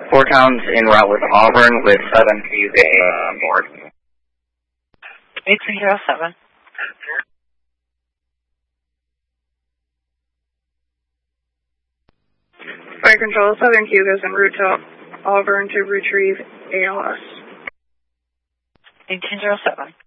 Four Towns en route with Auburn with 7QA board. 8307. Fire Control, Southern Q goes en route to Auburn to retrieve ALS. 1807.